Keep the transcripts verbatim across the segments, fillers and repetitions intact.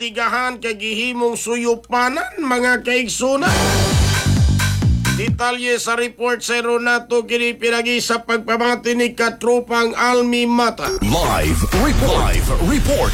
imbestigahan kay gihimong suyupanan mga kaigsunan. Detalye sa report sa Ronato kini pinagi sa pagpamati ni katropang Almi Mata. Live report. Live report.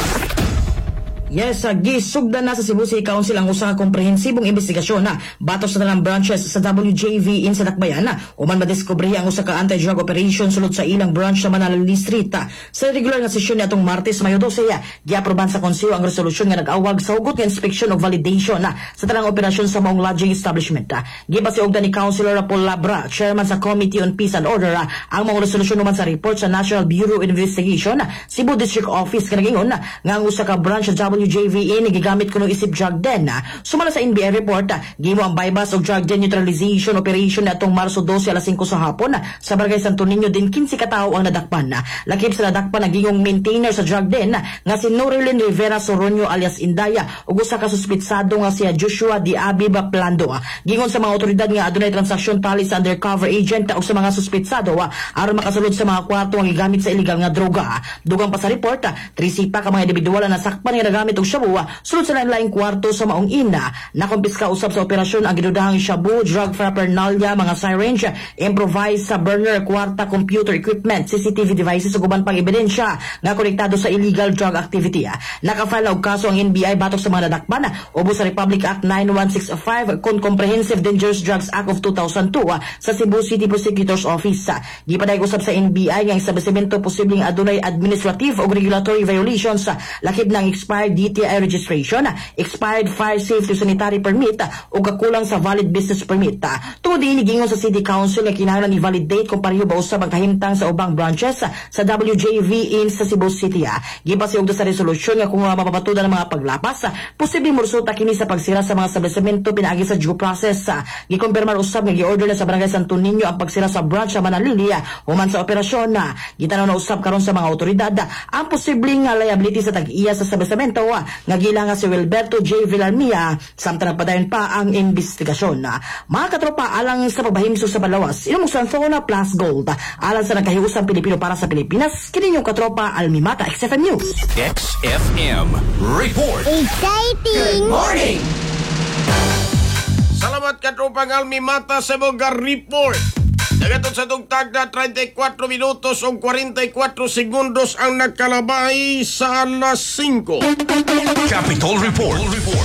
Yes, uh, gisugdan na sa Cebu City Council ang usa ka komprehensibong investigasyon na batos sa talang branches sa W J V in sa Dakbayan na uman madiskubre ang usa ka anti-drug operation sulod sa ilang branch sa Manalo District. Sa regular nga sesyon niadtong Martes, Mayo twelve, giaproban sa konseyo ang resolusyon nga nag-awag sa hugot nga inspection o validation na sa talang operasyon sa maong lodging establishment. Gibasiugdan ni Councilor Paul Labra, chairman sa Committee on Peace and Order, ang maong resolusyon naman sa report sa National Bureau of Investigation Cebu District Office kanagingon nga ang usa ka branch sa W J V A gigamit kuno isip drug den. Sumala sa N B I report, gimo ang bypass o drug den neutralization operation na atong Marso twelve alas singko sa hapon sa Barangay Santo Niño din fifteen ka tawo ang nadakpan. Lakip sa nadakpan ang gingong maintainer sa drug den nga si Norilyn Rivera Soronio alias Indaya ug usa ka suspitsado nga si Joshua Diabib Plando. Gingon sa mga otoridad nga adunay transaksyon tali sa undercover agent ug sa mga suspitsado aron makasulod sa mga kwarto nga gigamit sa illegal nga droga. Dugang pa sa report, trisipa ka mga individual na nasakpan nga nagamit og shabu sulod sa lain-laing kwarto sa maong ina. Nakumpiska usab sa operasyon ang ginudahang shabu, drug paraphernalia, mga syringe, improvised sa burner, kwarta, computer equipment, C C T V devices ug uban pang ebidensya nga konektado sa illegal drug activity. Nakafile og kaso ang N B I batok sa mga nadakpan ubos sa Republic Act nine one six five kon Comprehensive Dangerous Drugs Act of two thousand two sa Cebu City Prosecutor's Office. Gipaday usab sa N B I nga establishmento posibleng adunay administrative o regulatory violations lakip ng expired D T I registration, expired fire safety sanitary permit o kakulang sa valid business permit. Tungod din gingon sa City Council nga kinahanglan i-validate kung pareho ba usab ang kahimtang sa ubang branches sa W J V in sa Cebu City. Gipasiugda sa resolusyon nga kung mapapatudan ang mga paglapas, posibleng moresulta kini sa pagsira sa mga establishmento pinaagi sa due process. Gikumpirmar usab nga gi-order na sa Barangay Santo Niño ang pagsira sa branch sa Manalilia human sa operasyon. Gitanaw na usab karon sa mga otoridad ang posibleng liability sa tag-iya sa establishmento nga gila nga si Wilberto J. Villarmia samtang nagpadayon pa ang investigasyon. Mga katropa, alang sa pabahimso sa Balawas, inumong Sanfona Plus Gold alang sa nagkahiusang Pilipino para sa Pilipinas, kininyong katropa Almi Mata, X F M News. X F M Report. Exciting! Good morning! Salamat katropang Almi Mata sa mga report. Dagatod sa tugtag na thirty-four minutos o forty-four segundos ang nagkalabay sa alas singko. Capitol Report.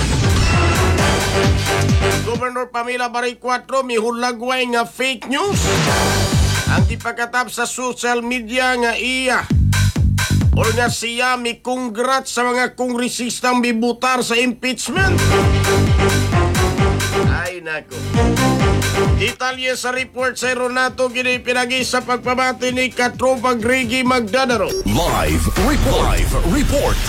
Governor Pamela Baray four mihulagway nga fake news ang ipakatap sa social media nga iya o nga siya mi congrats sa mga kongresistang bibutar sa impeachment. Ay nako. Detalye sa report sa Ronato kini pinagi sa pagpabati ni katropang Gregi Magdadaro. Live report. Live report.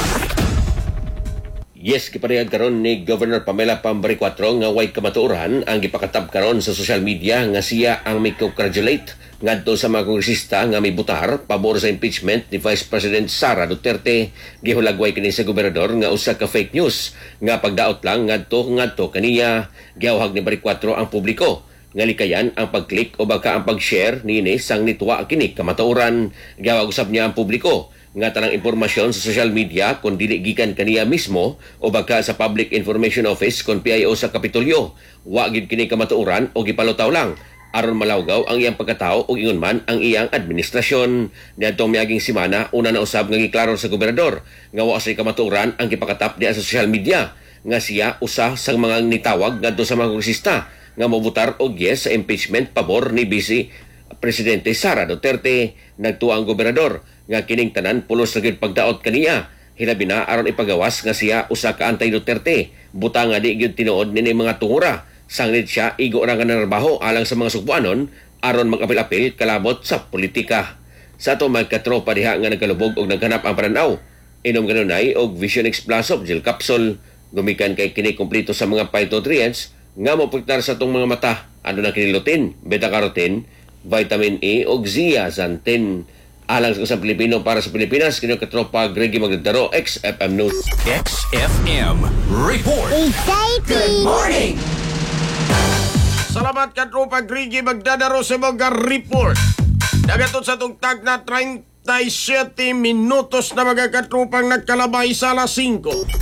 Yes, kiparehag karon ni Governor Pamela Pambari four nga way kamatuoran ang gipakatab karon sa social media nga siya ang may congratulate ngadto sa mga kongresista nga may butar pabor sa impeachment ni Vice President Sara Duterte. Gihulagway kini sa gobernador nga usa ka fake news nga pagdaot lang ngadto ngadto kaniya. Giawhag ni Bari four ang publiko nga likayan ang pag-click o baka ang pag-share nini sang nitwa kini kamatuoran. Giawhag usab niya ang publiko nga tanang impormasyon sa social media kung dili gikan kaniya mismo o baka sa Public Information Office kung P I O sa Kapitolyo. Wa gid kini kamatuoran o gipalutaw lang aron malawgaw ang iyang pagkatao o ingon man ang iyang administrasyon. Niadtong miaging semana una na usab nga giklaro sa gobernador nga wa say kamatuoran ang gipakatap diha sa social media nga siya usa sang mga nitawag ngadto sa mga kongresista nga mobutar og yes sa impeachment pabor ni Vice Presidente Sara Duterte. Nagtuo ang gobernador nga kining tanan pulos ra gyud pagdaot kaniya hilabi na aron ipagawas nga siya usa ka anti-Duterte. Buta nga di gyud tinuod nini mga tungura sanglit siya igo ra nga narbaho alang sa mga sugpuanon aron mag-apil-apil kalabot sa politika. Sa ato magkatropa diha nga nagkalubog og naghanap ang pananaw, inom kanunay og Vision X Plus of Gel Capsule. Gumikan kay kini kumpleto sa mga phytonutrients nga mapuktar sa atong mga mata. Ano na kini lutein, beta-carotene, vitamin E ug zeaxanthin. Alang sa Pilipino para sa Pilipinas, kini katropa Gregi Magdadaro, X F M News. X F M Report. Exciting! Good morning! Salamat katropa Gregi Magdadaro sa mga report. Dagatod sa tugtag na thirty-seven minutos na mga katropang nagkalabay sa alas singko.